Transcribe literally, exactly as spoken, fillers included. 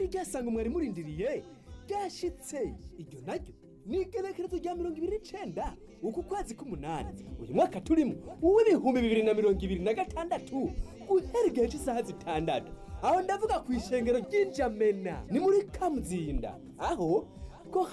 ryari ryasanga mwari murindiriye ryashitse. Iryo naryo ni igenekerezo rya mirongo ibiri n'icenda uku kwezi k'umunani uyu mwaka turimo uw'ibihumbi bibiri na mirongo ibiri na gatandatu guhera igihe cy'isaha zitandatu. Aho ndavuga ku ishengero ry'Injamena ni muri Kamuzinda, aho